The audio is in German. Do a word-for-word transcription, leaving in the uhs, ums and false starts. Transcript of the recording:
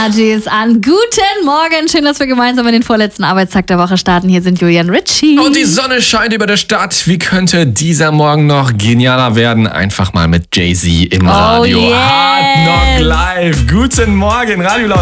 Energies an. Guten Morgen, schön, dass wir gemeinsam in den vorletzten Arbeitstag der Woche starten. Hier sind Julian Ritchie. Und die Sonne scheint über der Stadt. Wie könnte dieser Morgen noch genialer werden? Einfach mal mit Jay-Z im Radio. Oh yes. Hard Knock Live. Guten Morgen, Radio Laut.